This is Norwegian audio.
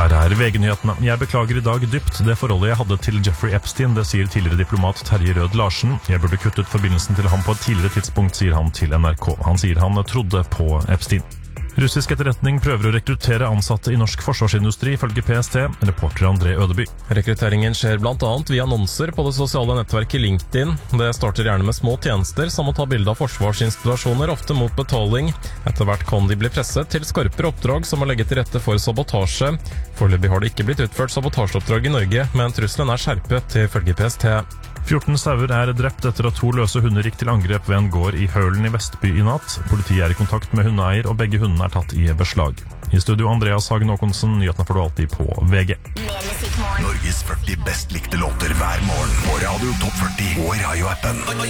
Her VG-nyhetene. Jeg beklager I dag dypt det forholdet jeg hadde til Jeffrey Epstein, det sier tidligere diplomat Terje Rød Larsen. Jeg burde kuttet forbindelsen til ham på et tidligere tidspunkt, sier han til NRK. Han sier han trodde på Epstein. Russisk etterretning prøver å rekruttere ansatte I norsk forsvarsindustri, ifølge PST, reporter André Ødeby. Rekrutteringen skjer blant annet via annonser på det sosiale nettverket LinkedIn. Det starter gjerne med små tjenester, som å ta bilde av forsvarsinstallasjoner, ofte mot betaling. Etter hvert kan de bli presset til skarpere oppdrag, som å legge til rette for sabotasje. Foreløpig har det ikke blitt utført sabotasjeoppdrag I Norge, men trusselen skjerpet, ifølge PST. 14 sauer drept etter at 2 løse hunder gikk til angrep ved en gård I Hølen I Vestby I natt. Politiet I kontakt med hundeeier, og begge hundene tatt I beslag. I studio Andreas Hagen Håkonsen, nyhetene får du alltid på VG. Norges 40 best likte låter hver morgen på Radio Top 40 og I radioappen.